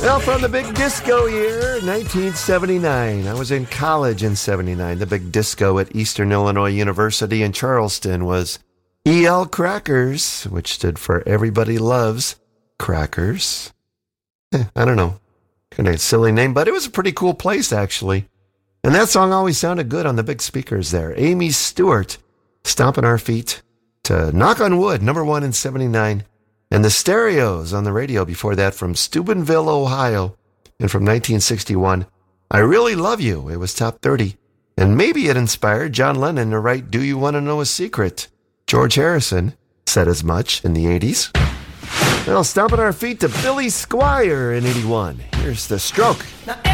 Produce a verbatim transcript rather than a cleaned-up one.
Well, from the big disco year, nineteen seventy-nine. I was in college in seventy-nine. The big disco at Eastern Illinois University in Charleston was E L Crackers, which stood for Everybody Loves Crackers. Eh, I don't know. Kind of a silly name, but it was a pretty cool place, actually. And that song always sounded good on the big speakers there. Amy Stewart, Stomping Our Feet to Knock on Wood, number one in seventy-nine. And the Stereos on the radio before that from Steubenville, Ohio. And from nineteen sixty-one, I Really Love You. It was top thirty. And maybe it inspired John Lennon to write Do You Want to Know a Secret? George Harrison said as much in the eighties. Well, stomping our feet to Billy Squier in eighty-one. Here's The Stroke. Now,